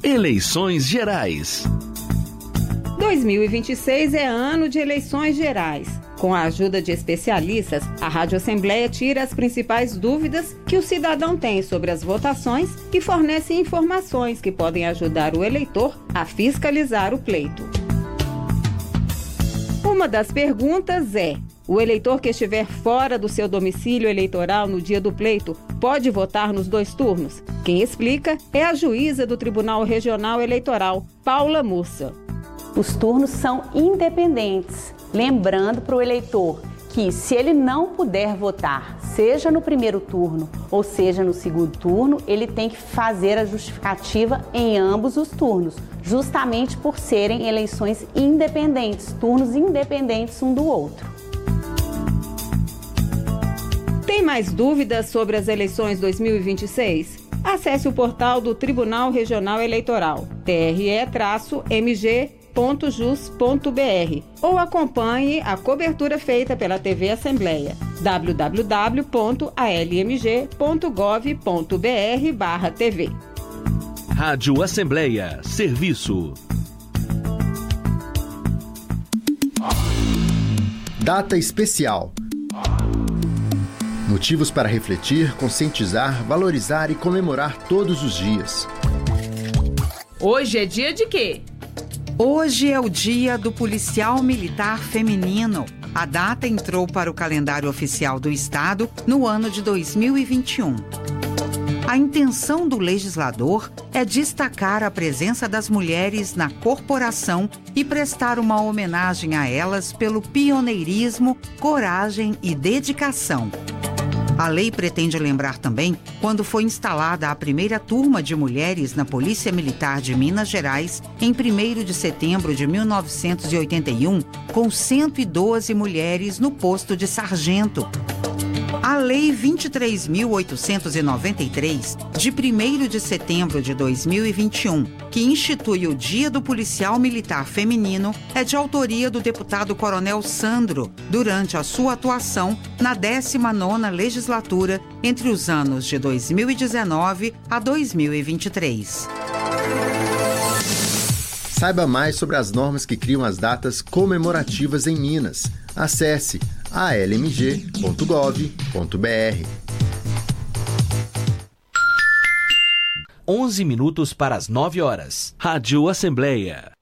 Eleições Gerais. 2026 é ano de eleições gerais. Com a ajuda de especialistas, a Rádio Assembleia tira as principais dúvidas que o cidadão tem sobre as votações e fornece informações que podem ajudar o eleitor a fiscalizar o pleito. Uma das perguntas é: o eleitor que estiver fora do seu domicílio eleitoral no dia do pleito pode votar nos 2 turnos? Quem explica é a juíza do Tribunal Regional Eleitoral, Paula Mussa. Os turnos são independentes, lembrando para o eleitor que, se ele não puder votar, seja no primeiro turno ou seja no segundo turno, ele tem que fazer a justificativa em ambos os turnos, justamente por serem eleições independentes, turnos independentes um do outro. Tem mais dúvidas sobre as eleições 2026? Acesse o portal do Tribunal Regional Eleitoral, tre-mg.jus.br, ou acompanhe a cobertura feita pela TV Assembleia, www.almg.gov.br/tv. Rádio Assembleia, serviço. Data especial. Motivos para refletir, conscientizar, valorizar e comemorar todos os dias. Hoje é dia de quê? Hoje é o dia do policial militar feminino. A data entrou para o calendário oficial do Estado no ano de 2021. A intenção do legislador é destacar a presença das mulheres na corporação e prestar uma homenagem a elas pelo pioneirismo, coragem e dedicação. A lei pretende lembrar também quando foi instalada a primeira turma de mulheres na Polícia Militar de Minas Gerais em 1º de setembro de 1981, com 112 mulheres no posto de sargento. A Lei 23.893, de 1º de setembro de 2021, que institui o Dia do Policial Militar Feminino, é de autoria do deputado Coronel Sandro, durante a sua atuação na 19ª legislatura, entre os anos de 2019 a 2023. Saiba mais sobre as normas que criam as datas comemorativas em Minas. Acesse almg.gov.br. 11 minutos para as 9 horas. Rádio Assembleia.